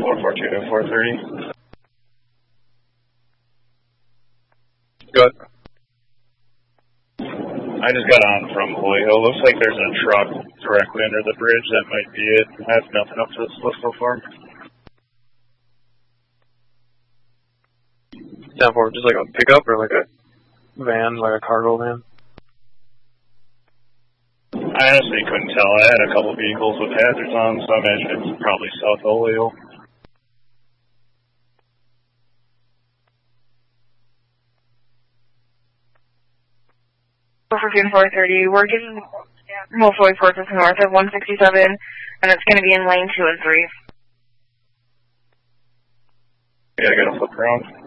442 to 430. Good. I just got on from Holy Hill. Looks like there's a truck directly under the bridge. That might be it. I have nothing up to this list so far. 10-4, just like a pickup or like a van, like a cargo van? I honestly couldn't tell. I had a couple vehicles with hazards on, so I imagine it's probably South Holy Hill. For 430, we're getting multiple sources north of 167, and it's going to be in lane 2 and 3. Yeah, I gotta flip around.